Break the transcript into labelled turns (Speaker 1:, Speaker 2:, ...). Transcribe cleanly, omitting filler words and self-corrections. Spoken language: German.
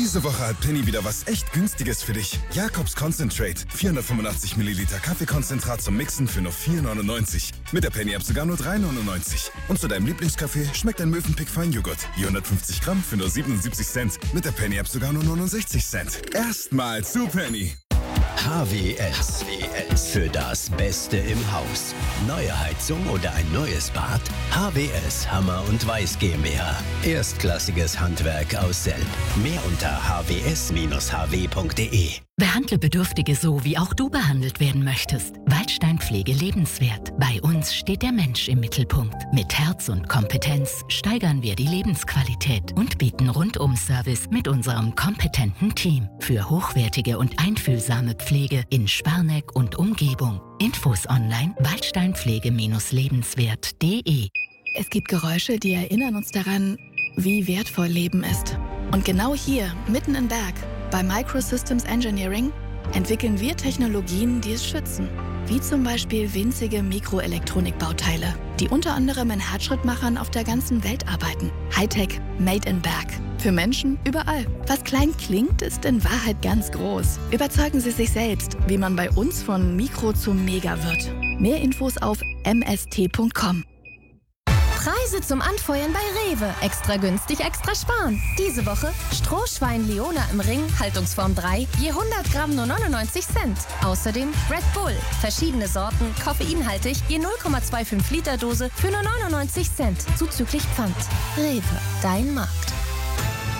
Speaker 1: Diese Woche hat Penny wieder was echt Günstiges für dich. Jakobs Concentrate. 485 Milliliter Kaffeekonzentrat zum Mixen für nur 4,99. Mit der Penny-App sogar nur 3,99. Und zu deinem Lieblingskaffee schmeckt ein Mövenpick Feinjoghurt. Je 150 Gramm für nur 77 Cent. Mit der Penny-App sogar nur 69 Cent. Erstmal zu Penny.
Speaker 2: HWS. Für das Beste im Haus. Neue Heizung oder ein neues Bad? HWS Hammer und Weiß GmbH. Erstklassiges Handwerk aus Selb. Mehr unter hws-hw.de.
Speaker 3: Behandle Bedürftige so, wie auch du behandelt werden möchtest. Waldstein Pflege lebenswert. Bei uns steht der Mensch im Mittelpunkt. Mit Herz und Kompetenz steigern wir die Lebensqualität und bieten Rundum-Service mit unserem kompetenten Team für hochwertige und einfühlsame Pflege in Sparneck und Umgebung. Infos online waldsteinpflege-lebenswert.de.
Speaker 4: Es gibt Geräusche, die erinnern uns daran, wie wertvoll Leben ist. Und genau hier, mitten im Berg, bei Microsystems Engineering, entwickeln wir Technologien, die es schützen. Wie zum Beispiel winzige Mikroelektronikbauteile, die unter anderem in Herzschrittmachern auf der ganzen Welt arbeiten. Hightech, made in Berg. Für Menschen überall. Was klein klingt, ist in Wahrheit ganz groß. Überzeugen Sie sich selbst, wie man bei uns von Mikro zum Mega wird. Mehr Infos auf mst.com.
Speaker 5: Preise zum Anfeuern bei Rewe. Extra günstig, extra sparen. Diese Woche Strohschwein Leona im Ring, Haltungsform 3, je 100 Gramm nur 99 Cent. Außerdem Red Bull, verschiedene Sorten, koffeinhaltig, je 0,25 Liter Dose für nur 99 Cent, zuzüglich Pfand. Rewe, dein Markt.